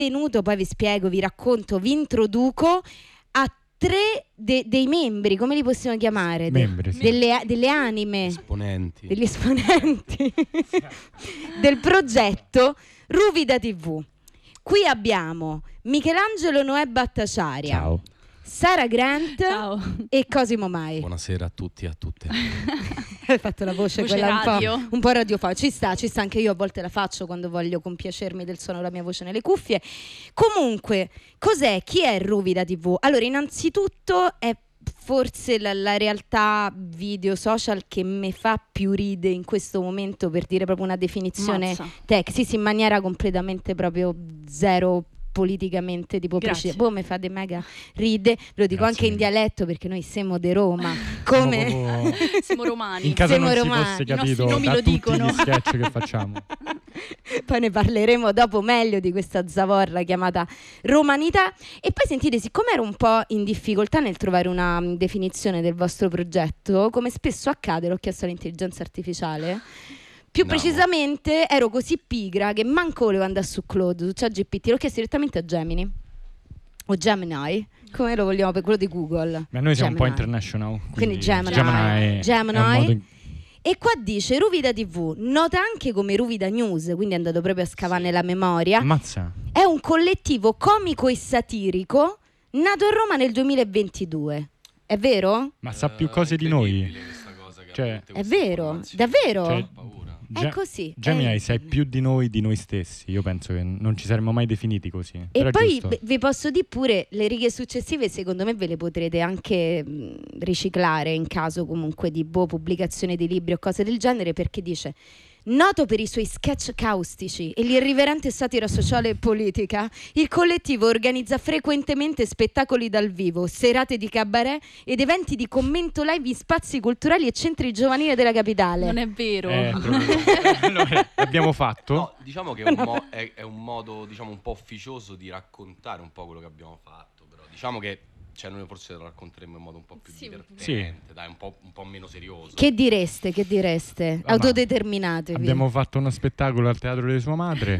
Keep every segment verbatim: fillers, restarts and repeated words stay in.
Tenuto, poi vi spiego, vi racconto, vi introduco a tre de- dei membri, come li possiamo chiamare? Membri, De- sì. delle, delle anime, esponenti. degli esponenti del progetto Ruvida tivù. Qui abbiamo Michelangelo Noè Battaciaria, Ciao. Sara Grant Ciao. e Cosimo Mai. Buonasera a tutti e a tutte. Hai fatto la voce, Voce quella un radio. po', un po' radiofonica. Ci sta, ci sta, anche io a volte la faccio quando voglio compiacermi del suono della mia voce nelle cuffie. Comunque, cos'è? Chi è Ruvida tivù? Allora, innanzitutto è forse la, la realtà video social che mi fa più ride in questo momento, per dire proprio una definizione Mazza. tech, sì, sì, in maniera completamente proprio zero politicamente tipo Grazie. precisa. Boh, mi fate mega ride, ve lo dico Grazie anche in mille. dialetto perché noi siamo de Roma. Come? Siamo proprio- Siamo romani. In caso Siamo non romani. si fosse I nostri capito nomi da lo tutti dicono. gli sketch che facciamo. Poi ne parleremo dopo meglio di questa zavorra chiamata romanità. E poi sentite, siccome ero un po' in difficoltà nel trovare una mm, definizione del vostro progetto, come spesso accade, l'ho chiesto all'intelligenza artificiale. Più Andiamo. precisamente ero così pigra che manco volevo andare su Claude, su ChatGPT, l'ho chiesto direttamente a Gemini o Gemini, come lo vogliamo, per quello di Google. Ma noi siamo un po' Gemini. international. Quindi Gemini. Gemini, è- Gemini. è un modo in- E qua dice Ruvida tivù, nota anche come Ruvida News, quindi è andato proprio a scavare nella memoria. Ammazza. È un collettivo comico e satirico nato a Roma nel duemilaventidue. È vero? Ma sa più cose di noi. Cioè, È vero? Davvero? Cioè, Paura. È così. Gemini è- sai più di noi di noi stessi. Io penso che non ci saremmo mai definiti così. E Però è poi giusto. beh, vi posso dire pure, le righe successive secondo me ve le potrete anche mh, riciclare in caso comunque di boh, pubblicazione di libri o cose del genere, perché dice: noto per i suoi sketch caustici e l'irriverente satira sociale e politica, il collettivo organizza frequentemente spettacoli dal vivo, serate di cabaret ed eventi di commento live in spazi culturali e centri giovanili della capitale. Non è vero. Eh, proprio- allora, l'abbiamo fatto. No, diciamo che è un, mo- è, è un modo, diciamo, un po' ufficioso di raccontare un po' quello che abbiamo fatto, però diciamo che, cioè, noi forse lo racconteremo in modo un po' più Sì, divertente, sì. dai, un po', un po' meno serioso. Che direste? Che direste? Ah, ma Autodeterminatevi. Abbiamo fatto uno spettacolo al teatro di sua madre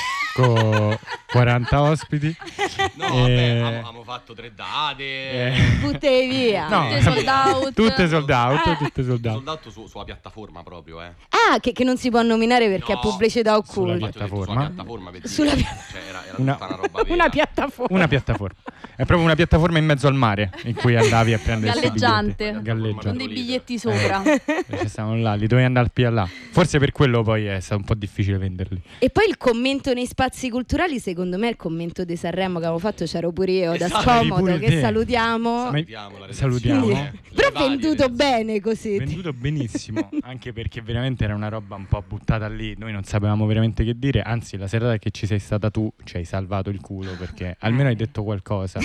con quaranta ospiti. No, Eh, vabbè, abbiamo, abbiamo fatto tre date. Eh, Buttei via. no, Tutte sold out. tutte sold out, Eh. tutte sold out. Soldato su, sulla piattaforma proprio, eh. Ah, che, che non si può nominare perché No, è pubblicità sulla occulta. Ho detto piattaforma. Sulla piattaforma per Sulla dire, pia- cioè, era, era Una- tutta una roba vera. Una piattaforma. Una piattaforma. È proprio una piattaforma in mezzo al mare in cui andavi a prendere questi Galleggiante. biglietti. Con Galleggiante. dei biglietti sopra. E ci stavano là, li dovevi andare al P là. Forse per quello poi è stato un po' difficile venderli. E poi il commento nei spazi culturali, secondo me, è il commento di Sanremo che avevo fatto, c'ero pure io da Esatto. scomodo, Eri pure che te. salutiamo. Ma- Salutiamo la salutiamo. redazione. Quindi- Le Però varie venduto redazioni. bene così. Venduto benissimo, anche perché veramente era una roba un po' buttata lì. Noi non sapevamo veramente che dire. Anzi, la serata che ci sei stata tu ci hai salvato il culo perché almeno hai detto qualcosa.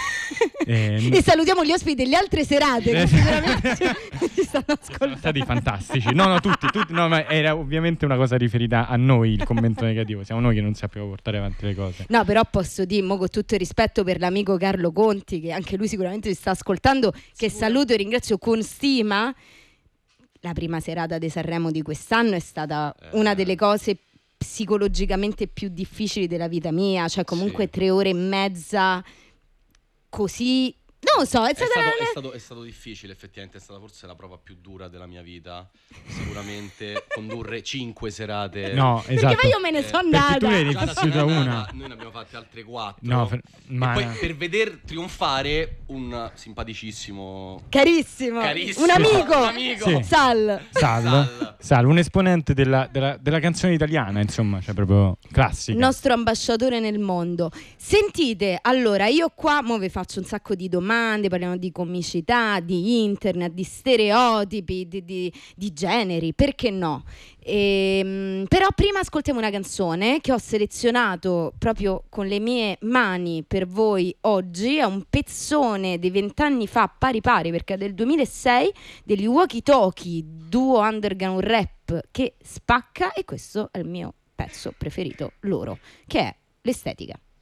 E- E salutiamo gli ospiti delle altre serate che Eh. sicuramente ci, ci stanno Sono ascoltando. stati fantastici. No, no, tutti, tutti. No, ma era ovviamente una cosa riferita a noi il commento negativo. Siamo noi che non sappiamo portare avanti le cose. No, però posso dire, mo, con tutto il rispetto per l'amico Carlo Conti, che anche lui sicuramente ci sta ascoltando, che Sicuro. saluto e ringrazio con stima. La prima serata di Sanremo di quest'anno è stata Eh. una delle cose psicologicamente più difficili della vita mia, cioè comunque Sì. tre ore e mezza così. Non lo so, è È stata stato, una- è, stato, è stato difficile, effettivamente, è stata forse la prova più dura della mia vita. Sicuramente condurre cinque serate. No, Perché esatto. poi io me ne Eh, sono perché andata. tu eri Già da vissuta Sanremo, una. Noi ne abbiamo fatte altre quattro. No, fer- ma E poi per veder trionfare un simpaticissimo, Carissimo, carissimo un amico, un amico. Sì. Sal. Sal, Sal. Sal, un esponente della, della- della canzone italiana, insomma, cioè proprio classica. Il nostro ambasciatore nel mondo. Sentite, allora io qua mo vi faccio un sacco di domande, parliamo di comicità, di internet, di stereotipi, di, di- di generi, perché no? Ehm, però prima ascoltiamo una canzone che ho selezionato proprio con le mie mani per voi oggi. È un pezzone di vent'anni fa, pari pari, perché è del duemilasei, degli Walkie Talkie, duo underground rap che spacca, e questo è il mio pezzo preferito loro, che è l'estetica.